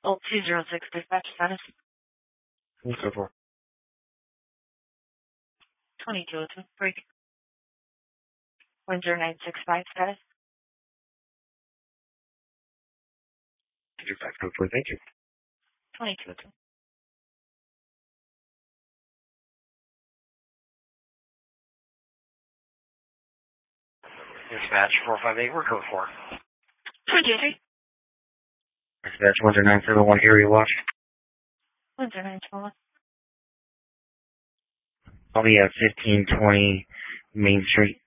Old 206 dispatch status. Let's go for 2202. Break. Windsor 965 status. 25 code 4, thank you. 2202. Dispatch 458, we're code 4. 2203. Dispatch Windsor 971, area watch. Windsor 971. I'll be at 1520 Main Street.